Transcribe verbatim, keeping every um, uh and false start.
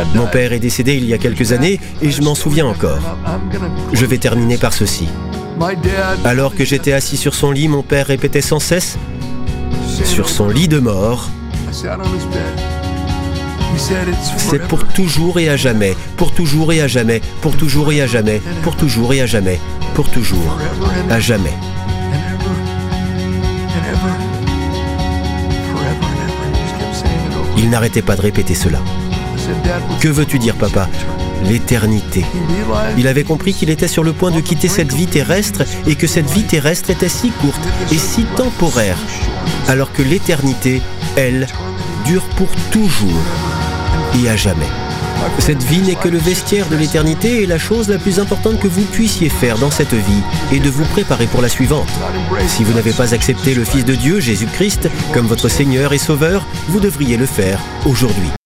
Mon père est décédé il y a quelques années et je m'en souviens encore. Je vais terminer par ceci. Alors que j'étais assis sur son lit, mon père répétait sans cesse, sur son lit de mort, c'est pour toujours et à jamais, pour toujours et à jamais, pour toujours et à jamais, pour toujours et à jamais, pour toujours, à jamais. Il n'arrêtait pas de répéter cela. Que veux-tu dire, papa ? L'éternité. Il avait compris qu'il était sur le point de quitter cette vie terrestre et que cette vie terrestre était si courte et si temporaire, alors que l'éternité, elle, dure pour toujours et à jamais. Cette vie n'est que le vestiaire de l'éternité et la chose la plus importante que vous puissiez faire dans cette vie est de vous préparer pour la suivante. Si vous n'avez pas accepté le Fils de Dieu, Jésus-Christ, comme votre Seigneur et Sauveur, vous devriez le faire aujourd'hui.